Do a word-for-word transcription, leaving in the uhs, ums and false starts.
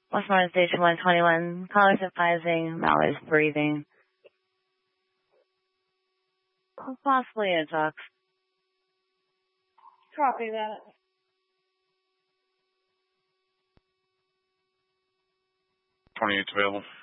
Westmoreland Station one twenty-one. Callers advising Mallory's breathing. Possibly a duck. Copy that. twenty-eight's available.